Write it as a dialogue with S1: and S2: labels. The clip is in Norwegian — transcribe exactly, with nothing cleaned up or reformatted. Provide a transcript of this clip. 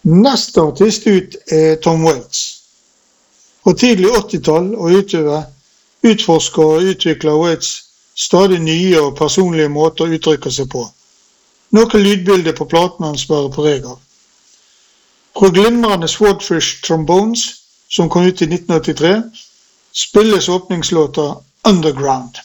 S1: Neste artist ut er Tom Waits. Fra tidlig åttitall og utover utforsker og utvikler Waits stadig nye og personlige måter å uttrykke seg på. Noe lydbilde på platen hans bærer preg av. Fra glimrende Swordfish Trombones, som kom ut i nitten åttitre, spilles åpningslåta Underground.